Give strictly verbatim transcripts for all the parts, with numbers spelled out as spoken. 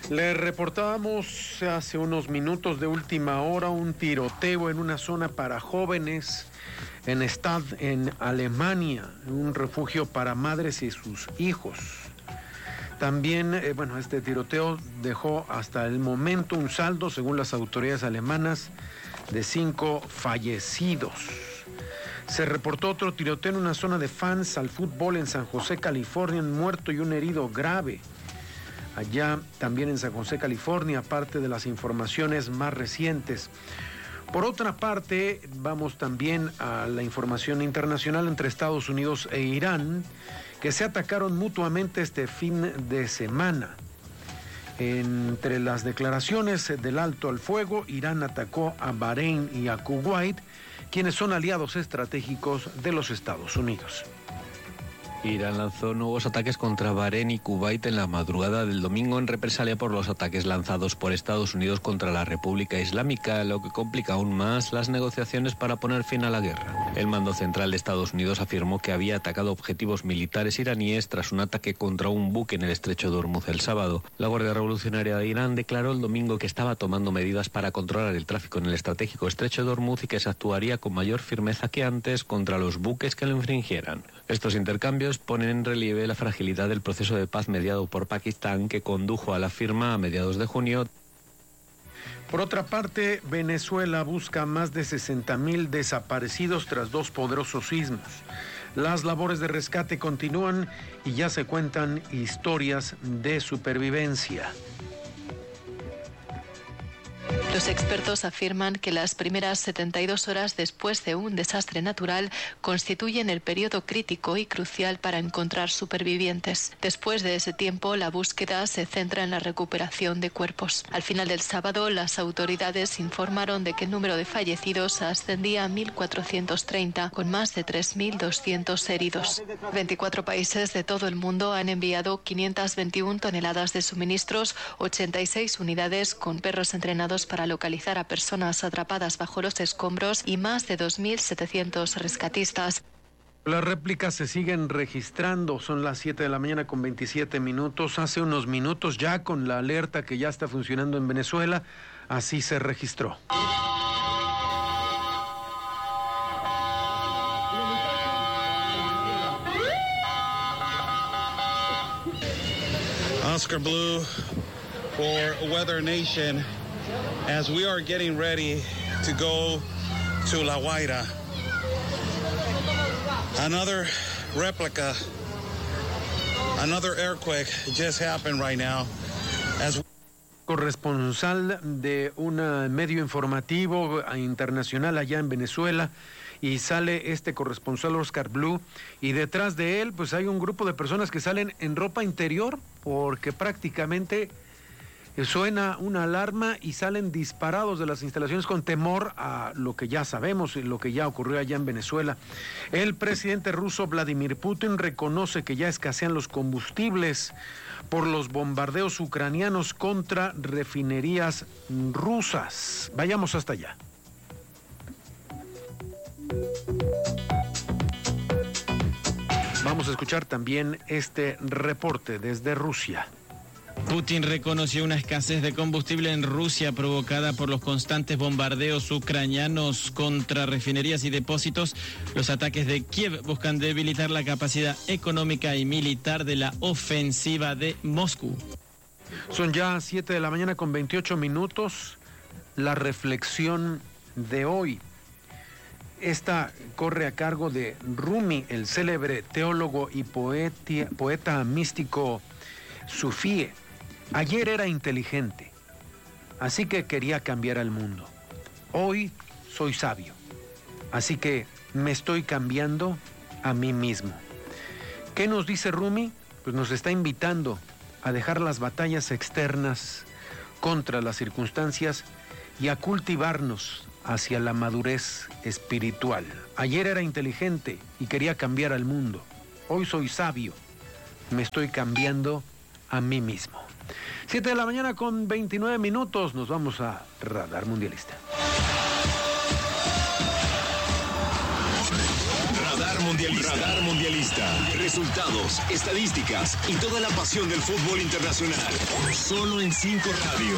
Le reportábamos hace unos minutos de última hora un tiroteo en una zona para jóvenes en Stad, en Alemania, un refugio para madres y sus hijos. También, eh, bueno, este tiroteo dejó hasta el momento un saldo, según las autoridades alemanas, de cinco fallecidos. Se reportó otro tiroteo en una zona de fans al fútbol en San José, California, un muerto y un herido grave. Allá también en San José, California, aparte de las informaciones más recientes. Por otra parte, vamos también a la información internacional entre Estados Unidos e Irán, que se atacaron mutuamente este fin de semana. Entre las declaraciones del alto al fuego, Irán atacó a Bahrein y a Kuwait, quienes son aliados estratégicos de los Estados Unidos. Irán lanzó nuevos ataques contra Bahrein y Kuwait en la madrugada del domingo en represalia por los ataques lanzados por Estados Unidos contra la República Islámica, lo que complica aún más las negociaciones para poner fin a la guerra. El mando central de Estados Unidos afirmó que había atacado objetivos militares iraníes tras un ataque contra un buque en el estrecho de Hormuz el sábado. La Guardia Revolucionaria de Irán declaró el domingo que estaba tomando medidas para controlar el tráfico en el estratégico estrecho de Hormuz y que se actuaría con mayor firmeza que antes contra los buques que lo infringieran. Estos intercambios ponen en relieve la fragilidad del proceso de paz mediado por Pakistán que condujo a la firma a mediados de junio. Por otra parte, Venezuela busca más de sesenta mil desaparecidos tras dos poderosos sismos. Las labores de rescate continúan y ya se cuentan historias de supervivencia. Los expertos afirman que las primeras setenta y dos horas después de un desastre natural constituyen el periodo crítico y crucial para encontrar supervivientes. Después de ese tiempo, la búsqueda se centra en la recuperación de cuerpos. Al final del sábado, las autoridades informaron de que el número de fallecidos ascendía a mil cuatrocientos treinta, con más de tres mil doscientos heridos. veinticuatro países de todo el mundo han enviado quinientas veintiuna toneladas de suministros, ochenta y seis unidades con perros entrenados para localizar a personas atrapadas bajo los escombros y más de dos mil setecientos rescatistas. Las réplicas se siguen registrando, son las siete de la mañana con veintisiete minutos. Hace unos minutos ya con la alerta que ya está funcionando en Venezuela, así se registró. Oscar Blue for Weather Nation. As we are getting ready to go to La Guaira, another replica, another earthquake just happened right now. As Corresponsal de un medio informativo internacional allá en Venezuela, y sale este corresponsal Oscar Blue, y detrás de él pues hay un grupo de personas que salen en ropa interior porque prácticamente suena una alarma y salen disparados de las instalaciones con temor a lo que ya sabemos y lo que ya ocurrió allá en Venezuela. El presidente ruso Vladimir Putin reconoce que ya escasean los combustibles por los bombardeos ucranianos contra refinerías rusas. Vayamos hasta allá. Vamos a escuchar también este reporte desde Rusia. Putin reconoció una escasez de combustible en Rusia provocada por los constantes bombardeos ucranianos contra refinerías y depósitos. Los ataques de Kiev buscan debilitar la capacidad económica y militar de la ofensiva de Moscú. Son ya siete de la mañana con veintiocho minutos. La reflexión de hoy. Esta corre a cargo de Rumi, el célebre teólogo y poeta, poeta místico sufí. Ayer era inteligente, así que quería cambiar al mundo. Hoy soy sabio, así que me estoy cambiando a mí mismo. ¿Qué nos dice Rumi? Pues nos está invitando a dejar las batallas externas contra las circunstancias y a cultivarnos hacia la madurez espiritual. Ayer era inteligente y quería cambiar al mundo. Hoy soy sabio, me estoy cambiando a mí mismo. siete de la mañana con veintinueve minutos, nos vamos a Radar Mundialista. Radar Mundialista. Mundialista. Radar Mundialista. Resultados, estadísticas y toda la pasión del fútbol internacional. Solo en cinco Radio.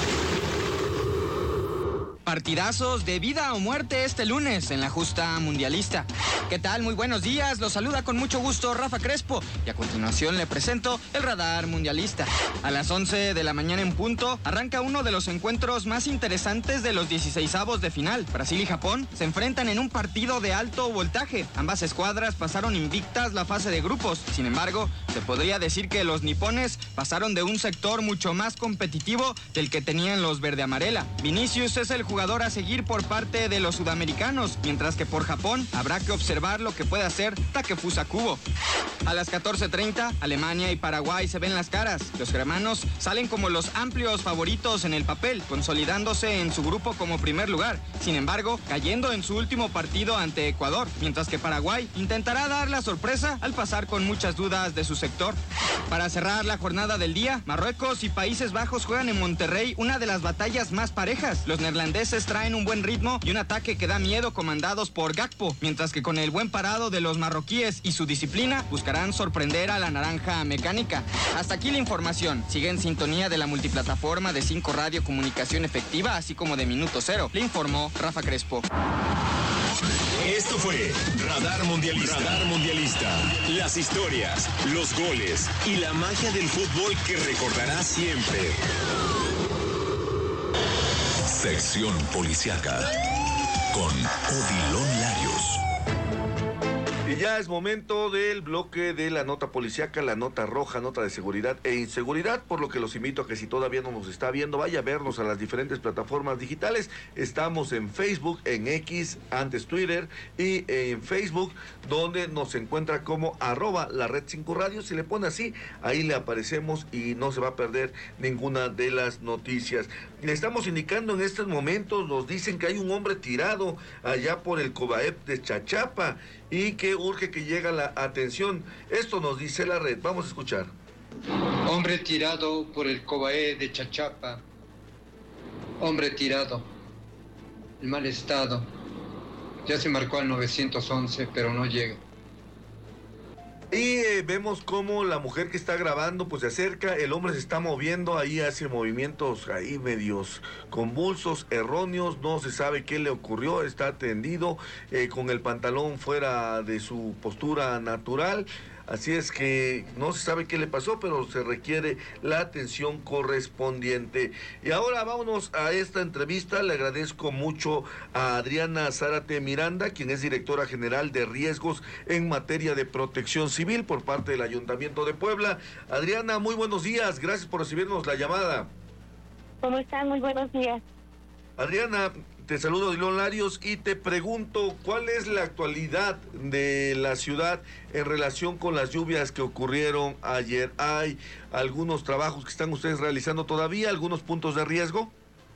Partidazos de vida o muerte este lunes en la justa mundialista. ¿Qué tal? Muy buenos días. Los saluda con mucho gusto Rafa Crespo y a continuación le presento el radar mundialista. A las once de la mañana en punto arranca uno de los encuentros más interesantes de los dieciseisavos de final. Brasil y Japón se enfrentan en un partido de alto voltaje. Ambas escuadras pasaron invictas la fase de grupos. Sin embargo, se podría decir que los nipones pasaron de un sector mucho más competitivo del que tenían los verde amarela. Vinicius es el jugador a seguir por parte de los sudamericanos, mientras que por Japón habrá que observar lo que puede hacer Takefusa Kubo. A las catorce treinta, Alemania y Paraguay se ven las caras. Los germanos salen como los amplios favoritos en el papel, consolidándose en su grupo como primer lugar. Sin embargo, cayendo en su último partido ante Ecuador, mientras que Paraguay intentará dar la sorpresa al pasar con muchas dudas de su sector. Para cerrar la jornada del día, Marruecos y Países Bajos juegan en Monterrey una de las batallas más parejas. Los neerlandeses traen un buen ritmo y un ataque que da miedo comandados por Gakpo, mientras que con el buen parado de los marroquíes y su disciplina buscarán sorprender a la naranja mecánica. Hasta aquí la información. Sigue en sintonía de la multiplataforma de cinco Radio Comunicación Efectiva, así como de Minuto Cero. Le informó Rafa Crespo. Esto fue Radar Mundialista. Radar Mundialista. Las historias, los goles y la magia del fútbol que recordarás siempre. Sección Policiaca con Odilon Larios. Y ya es momento del bloque de la nota policiaca, la nota roja, nota de seguridad e inseguridad, por lo que los invito a que si todavía no nos está viendo, vaya a vernos a las diferentes plataformas digitales. Estamos en Facebook, en X, antes Twitter, y en Facebook, donde nos encuentra como arroba la red cinco radio. Si le pone así, ahí le aparecemos y no se va a perder ninguna de las noticias. Le estamos indicando en estos momentos, nos dicen que hay un hombre tirado allá por el Cobaep de Chachapa y que urge que llegue la atención. Esto nos dice la red. Vamos a escuchar. Hombre tirado por el Cobaé de Chachapa. Hombre tirado. En mal estado. Ya se marcó al nueve once, pero no llega. Y eh, vemos cómo la mujer que está grabando pues se acerca, el hombre se está moviendo, ahí hace movimientos ahí medios convulsos, erróneos, no se sabe qué le ocurrió, está tendido eh, con el pantalón fuera de su postura natural. Así es que no se sabe qué le pasó, pero se requiere la atención correspondiente. Y ahora vámonos a esta entrevista. Le agradezco mucho a Adriana Zárate Miranda, quien es directora general de riesgos en materia de protección civil por parte del Ayuntamiento de Puebla. Adriana, muy buenos días. Gracias por recibirnos la llamada. ¿Cómo están? Muy buenos días. Adriana, te saludo Odilon Larios y te pregunto, ¿cuál es la actualidad de la ciudad en relación con las lluvias que ocurrieron ayer? ¿Hay algunos trabajos que están ustedes realizando todavía, algunos puntos de riesgo?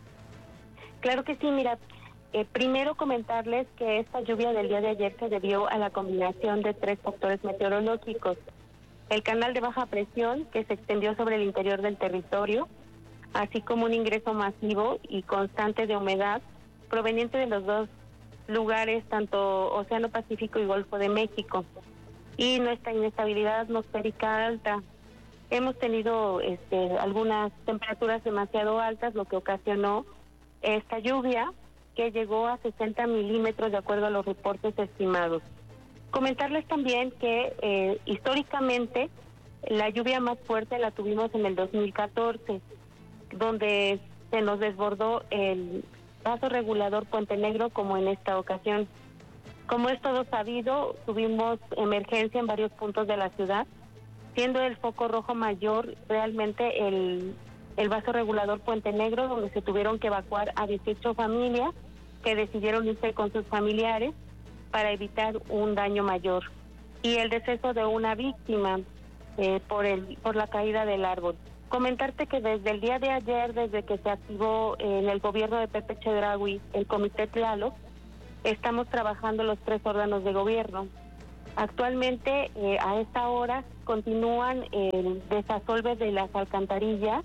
Claro que sí, mira, eh, primero comentarles que esta lluvia del día de ayer se debió a la combinación de tres factores meteorológicos. El canal de baja presión que se extendió sobre el interior del territorio, así como un ingreso masivo y constante de humedad proveniente de los dos lugares, tanto Océano Pacífico y Golfo de México, y nuestra inestabilidad atmosférica alta. Hemos tenido este, algunas temperaturas demasiado altas, lo que ocasionó esta lluvia, que llegó a sesenta milímetros de acuerdo a los reportes estimados. Comentarles también que eh, históricamente la lluvia más fuerte la tuvimos en el dos mil catorce, donde se nos desbordó el vaso regulador Puente Negro, como en esta ocasión. Como es todo sabido, tuvimos emergencia en varios puntos de la ciudad, siendo el foco rojo mayor realmente el, el vaso regulador Puente Negro, donde se tuvieron que evacuar a dieciocho familias que decidieron irse con sus familiares para evitar un daño mayor, y el deceso de una víctima eh, por el por la caída del árbol. Comentarte que desde el día de ayer, desde que se activó en el gobierno de Pepe Chedraui el Comité Tlaloc, estamos trabajando los tres órganos de gobierno. Actualmente, eh, a esta hora, continúan el desasolve de las alcantarillas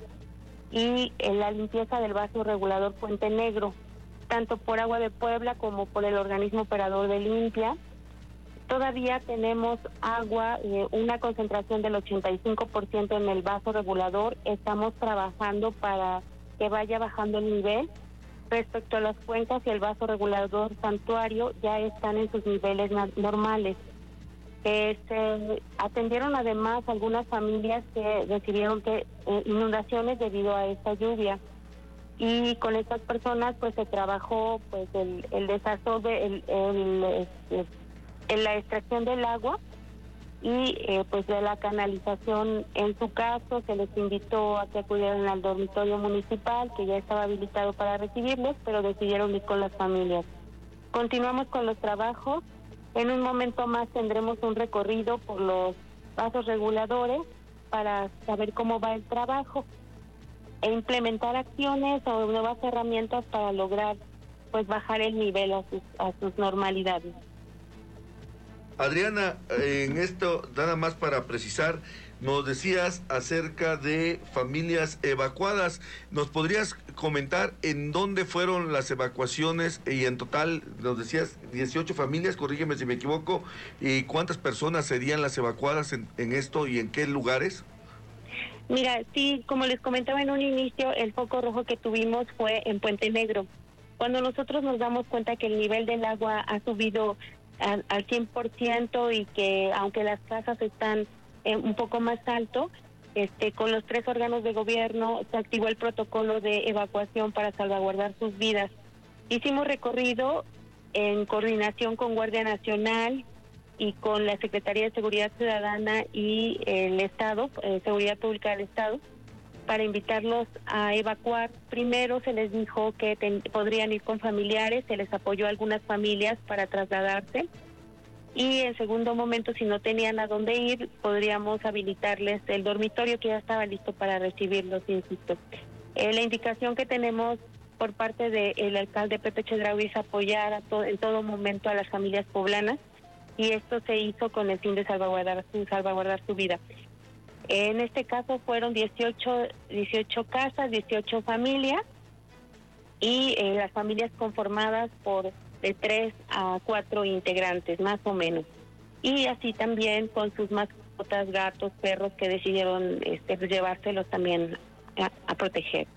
y eh, la limpieza del vaso regulador Puente Negro, tanto por Agua de Puebla como por el organismo operador de Limpia. Todavía tenemos agua, eh, una concentración del ochenta y cinco por ciento en el vaso regulador. Estamos trabajando para que vaya bajando el nivel. Respecto a las cuencas y el vaso regulador santuario, ya están en sus niveles normales. Eh, se atendieron además algunas familias que recibieron que, eh, inundaciones debido a esta lluvia. Y con estas personas pues se trabajó pues el, el desasolve, el, el, el, en la extracción del agua y eh, pues de la canalización. En su caso se les invitó a que acudieran al dormitorio municipal, que ya estaba habilitado para recibirlos, pero decidieron ir con las familias. Continuamos con los trabajos. En un momento más tendremos un recorrido por los vasos reguladores para saber cómo va el trabajo e implementar acciones o nuevas herramientas para lograr pues bajar el nivel a sus, a sus normalidades. Adriana, en esto, nada más para precisar, nos decías acerca de familias evacuadas. ¿Nos podrías comentar en dónde fueron las evacuaciones? Y en total, nos decías dieciocho familias, corrígeme si me equivoco, ¿y cuántas personas serían las evacuadas en, en esto y en qué lugares? Mira, sí, como les comentaba en un inicio, el foco rojo que tuvimos fue en Puente Negro. Cuando nosotros nos damos cuenta que el nivel del agua ha subido al, al cien por ciento y que aunque las casas están eh, un poco más alto, este, con los tres órganos de gobierno se activó el protocolo de evacuación para salvaguardar sus vidas. Hicimos recorrido en coordinación con Guardia Nacional y con la Secretaría de Seguridad Ciudadana y el Estado, eh, Seguridad Pública del Estado, para invitarlos a evacuar. Primero se les dijo que ten, podrían ir con familiares, se les apoyó a algunas familias para trasladarse, y en segundo momento, si no tenían a dónde ir, podríamos habilitarles el dormitorio que ya estaba listo para recibirlos, insisto. Eh, la indicación que tenemos por parte del alcalde Pepe Chedraui es apoyar a to- en todo momento a las familias poblanas, y esto se hizo con el fin de salvaguardar su, salvaguardar su vida. En este caso fueron dieciocho, dieciocho casas, dieciocho familias, y eh, las familias conformadas por de tres a cuatro integrantes, más o menos. Y así también con sus mascotas, gatos, perros, que decidieron este, llevárselos también a, a proteger.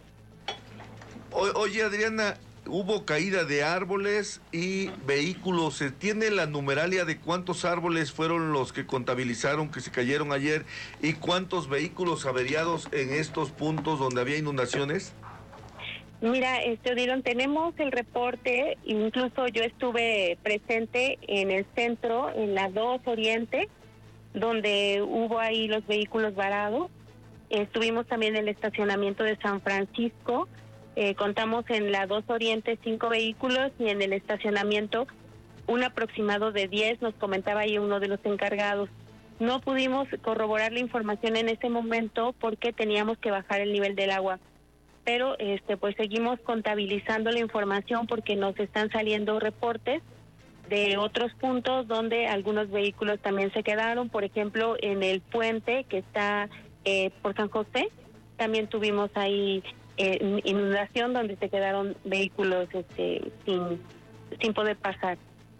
O, oye, Adriana, hubo caída de árboles y vehículos. ¿Se tiene la numeralia de cuántos árboles fueron los que contabilizaron que se cayeron ayer y cuántos vehículos averiados en estos puntos donde había inundaciones? Mira, este, Odilon, tenemos el reporte, incluso yo estuve presente en el centro, en la dos Oriente, donde hubo ahí los vehículos varados. Estuvimos también en el estacionamiento de San Francisco. Eh, contamos en la dos Oriente cinco vehículos y en el estacionamiento un aproximado de diez, nos comentaba ahí uno de los encargados. No pudimos corroborar la información en ese momento porque teníamos que bajar el nivel del agua, pero este pues seguimos contabilizando la información porque nos están saliendo reportes de otros puntos donde algunos vehículos también se quedaron. Por ejemplo, en el puente que está eh, por San José, también tuvimos ahí Eh, inundación donde se quedaron vehículos este, sin, sin poder pasar.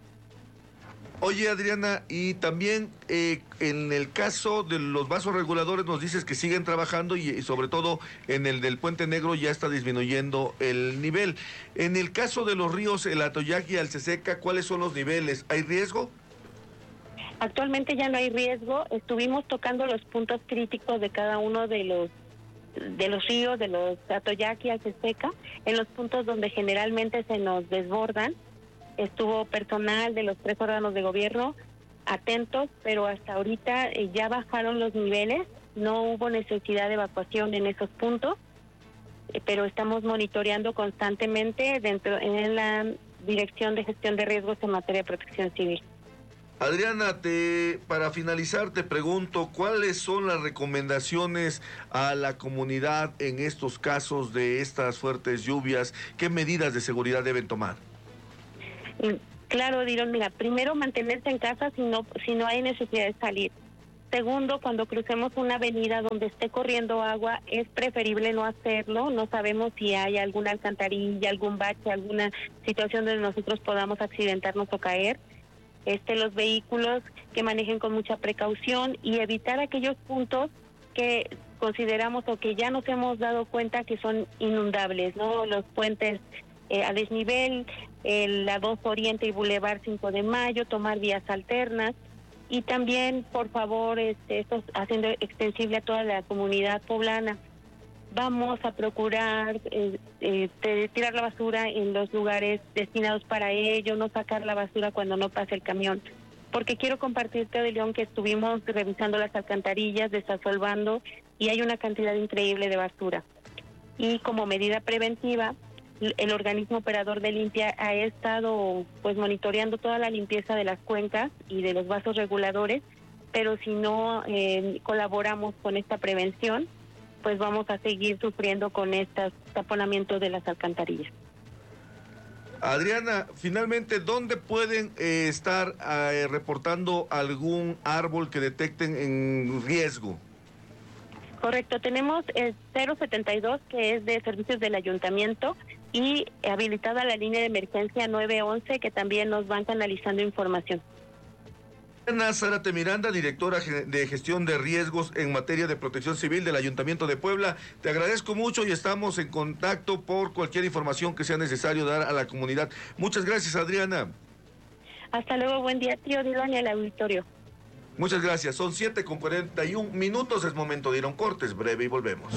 Oye, Adriana, y también eh, en el caso de los vasos reguladores nos dices que siguen trabajando y, y sobre todo en el del Puente Negro ya está disminuyendo el nivel. En el caso de los ríos, el Atoyac y Alceseca, ¿cuáles son los niveles? ¿Hay riesgo? Actualmente ya no hay riesgo. Estuvimos tocando los puntos críticos de cada uno de los de los ríos, de los Atoyac y Alceseca, en los puntos donde generalmente se nos desbordan. Estuvo personal de los tres órganos de gobierno atentos, pero hasta ahorita eh, ya bajaron los niveles, no hubo necesidad de evacuación en esos puntos, eh, pero estamos monitoreando constantemente dentro en la Dirección de Gestión de Riesgos en materia de protección civil. Adriana, te, para finalizar te pregunto, ¿cuáles son las recomendaciones a la comunidad en estos casos de estas fuertes lluvias? ¿Qué medidas de seguridad deben tomar? Claro, Diron, mira, primero mantenerse en casa si no, si no hay necesidad de salir. Segundo, cuando crucemos una avenida donde esté corriendo agua, es preferible no hacerlo. No sabemos si hay alguna alcantarilla, algún bache, alguna situación donde nosotros podamos accidentarnos o caer. este, los vehículos, que manejen con mucha precaución y evitar aquellos puntos que consideramos o que ya nos hemos dado cuenta que son inundables, ¿no? Los puentes eh, a desnivel, el, la dos Oriente y Boulevard cinco de Mayo, tomar vías alternas y también, por favor, este, esto haciendo extensible a toda la comunidad poblana. Vamos a procurar eh, eh, tirar la basura en los lugares destinados para ello, no sacar la basura cuando no pase el camión. Porque quiero compartirte, de León, que estuvimos revisando las alcantarillas, desasolvando, y hay una cantidad increíble de basura. Y como medida preventiva, el organismo operador de limpia ha estado pues monitoreando toda la limpieza de las cuencas y de los vasos reguladores, pero si no eh, colaboramos con esta prevención, pues vamos a seguir sufriendo con estos taponamientos de las alcantarillas. Adriana, finalmente, ¿dónde pueden eh, estar eh, reportando algún árbol que detecten en riesgo? Correcto, tenemos el cero setenta y dos, que es de servicios del ayuntamiento, y habilitada la línea de emergencia nueve once, que también nos van canalizando información. Ana Zárate Miranda, directora de gestión de riesgos en materia de protección civil del Ayuntamiento de Puebla, te agradezco mucho y estamos en contacto por cualquier información que sea necesario dar a la comunidad. Muchas gracias, Adriana. Hasta luego, buen día, tío Dilón, y al auditorio. Muchas gracias, son siete con cuarenta y un minutos, es momento de ir a un corte, es breve y volvemos.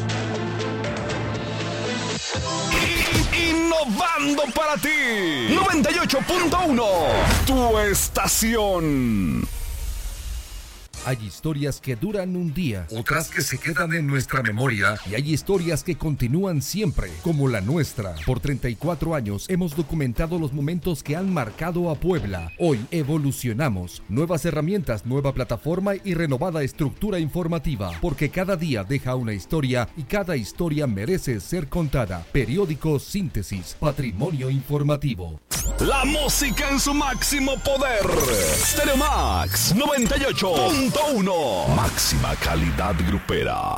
Innovando para ti, noventa y ocho punto uno, tu estación. Hay historias que duran un día, otras que se quedan en nuestra memoria y hay historias que continúan siempre, como la nuestra. Por treinta y cuatro años hemos documentado los momentos que han marcado a Puebla. Hoy evolucionamos. Nuevas herramientas, nueva plataforma y renovada estructura informativa, porque cada día deja una historia y cada historia merece ser contada. Periódico Síntesis, patrimonio informativo. La música en su máximo poder. Stereo Max noventa y ocho punto uno. Máxima calidad grupera.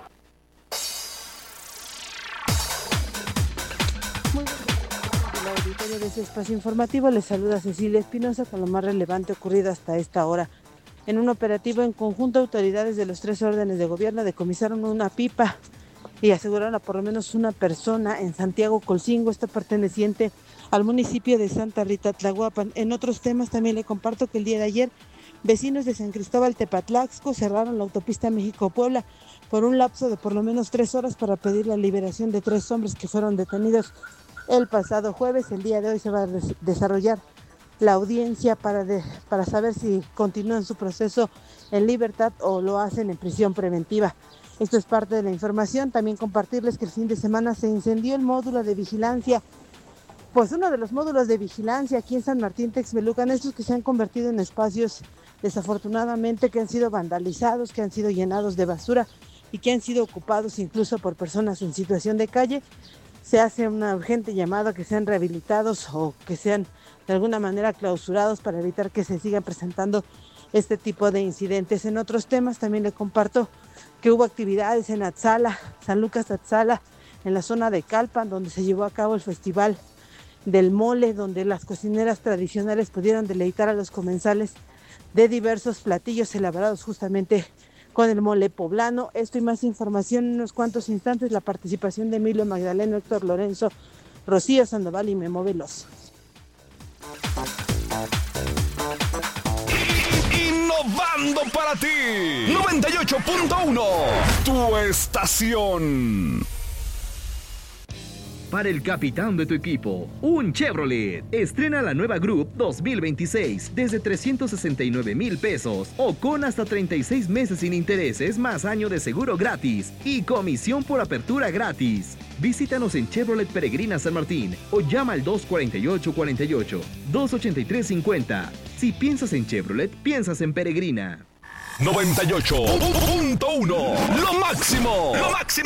Muy bien. El auditorio de ese espacio informativo les saluda Cecilia Espinosa con lo más relevante ocurrido hasta esta hora. En un operativo en conjunto, autoridades de los tres órdenes de gobierno decomisaron una pipa y aseguraron a por lo menos una persona en Santiago Colcingo, esta perteneciente al municipio de Santa Rita Tlahuapan. En otros temas también le comparto que el día de ayer vecinos de San Cristóbal Tepatlaxco cerraron la autopista México-Puebla por un lapso de por lo menos tres horas para pedir la liberación de tres hombres que fueron detenidos el pasado jueves. El día de hoy se va a des- desarrollar la audiencia para, de, para saber si continúan su proceso en libertad o lo hacen en prisión preventiva. Esto es parte de la información. También compartirles que el fin de semana se incendió el módulo de vigilancia. Pues uno de los módulos de vigilancia aquí en San Martín Texmelucan, estos que se han convertido en espacios desafortunadamente que han sido vandalizados, que han sido llenados de basura y que han sido ocupados incluso por personas en situación de calle. Se hace una urgente llamada a que sean rehabilitados o que sean de alguna manera clausurados para evitar que se sigan presentando este tipo de incidentes. En otros temas también le comparto que hubo actividades en Atzala, San Lucas Atzala, en la zona de Calpan, donde se llevó a cabo el festival del mole, donde las cocineras tradicionales pudieron deleitar a los comensales de diversos platillos elaborados justamente con el mole poblano. Esto y más información en unos cuantos instantes. La participación de Emilio Magdaleno, Héctor Lorenzo, Rocío Sandoval y Memo Veloz. Innovando para ti, noventa y ocho punto uno, tu estación. Para el capitán de tu equipo, un Chevrolet. Estrena la nueva Group dos mil veintiséis desde trescientos sesenta y nueve mil pesos o con hasta treinta y seis meses sin intereses más año de seguro gratis y comisión por apertura gratis. Visítanos en Chevrolet Peregrina San Martín o llama al dos cuatro ocho cuatro ocho, dos ocho tres cinco cero. Si piensas en Chevrolet, piensas en Peregrina. noventa y ocho punto uno, lo máximo, lo máximo.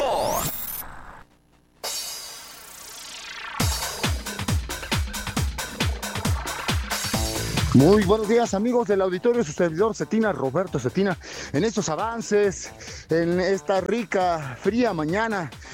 Muy buenos días, amigos del auditorio, su servidor Cetina, Roberto Cetina, en estos avances, en esta rica, fría mañana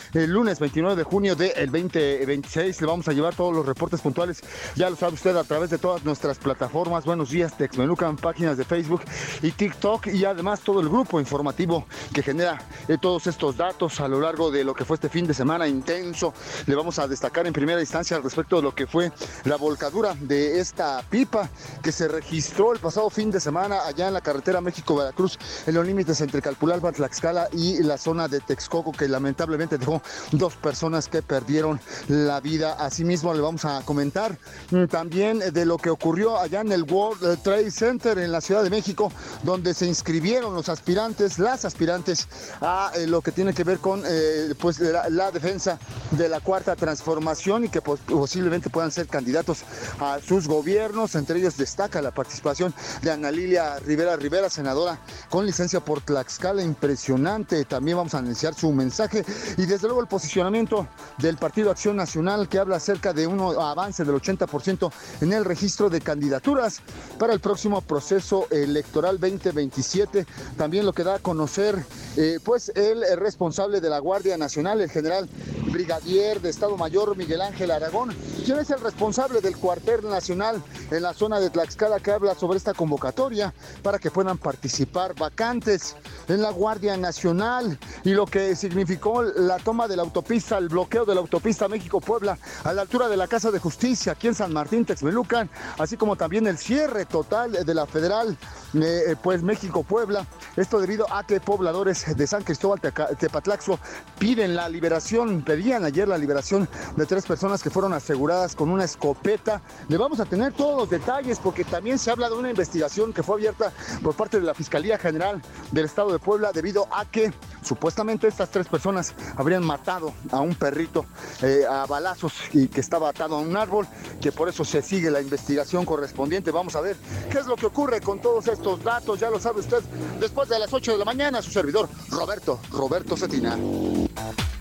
el lunes veintinueve de junio del veinte veintiséis. Le vamos a llevar todos los reportes puntuales, ya lo sabe usted, a través de todas nuestras plataformas. Buenos días, Texmelucan, páginas de Facebook y TikTok, y además todo el grupo informativo que genera eh, todos estos datos a lo largo de lo que fue este fin de semana intenso. Le vamos a destacar en primera instancia al respecto de lo que fue la volcadura de esta pipa que se registró el pasado fin de semana allá en la carretera México-Veracruz, en los límites entre Calpulalpan, Tlaxcala y la zona de Texcoco, que lamentablemente dejó dos personas que perdieron la vida. Asimismo, le vamos a comentar también de lo que ocurrió allá en el World Trade Center en la Ciudad de México, donde se inscribieron los aspirantes, las aspirantes a eh, lo que tiene que ver con eh, pues la, la defensa de la Cuarta Transformación, y que pues, posiblemente puedan ser candidatos a sus gobiernos. Entre ellos destaca la participación de Ana Lilia Rivera Rivera, senadora con licencia por Tlaxcala, impresionante. También vamos a anunciar su mensaje y desde luego el posicionamiento del Partido Acción Nacional, que habla acerca de un avance del ochenta por ciento en el registro de candidaturas para el próximo proceso electoral veinte veintisiete. También lo que da a conocer eh, pues el responsable de la Guardia Nacional, el general brigadier de Estado Mayor Miguel Ángel Aragón, quien es el responsable del cuartel nacional en la zona de Tlaxcala, que habla sobre esta convocatoria para que puedan participar vacantes en la Guardia Nacional, y lo que significó la toma de la autopista, el bloqueo de la autopista México-Puebla a la altura de la Casa de Justicia aquí en San Martín, Texmelucan, así como también el cierre total de la Federal eh, pues México-Puebla. Esto debido a que pobladores de San Cristóbal Tepatlaxo piden la liberación, pedían ayer la liberación de tres personas que fueron aseguradas con una escopeta. Le vamos a tener todos los detalles, porque también se habla de una investigación que fue abierta por parte de la Fiscalía General del Estado de Puebla, debido a que supuestamente estas tres personas habrían matado a un perrito eh, a balazos, y que estaba atado a un árbol, que por eso se sigue la investigación correspondiente. Vamos a ver qué es lo que ocurre con todos estos datos, ya lo sabe usted, después de las ocho de la mañana. Su servidor, Roberto, Roberto Cetina.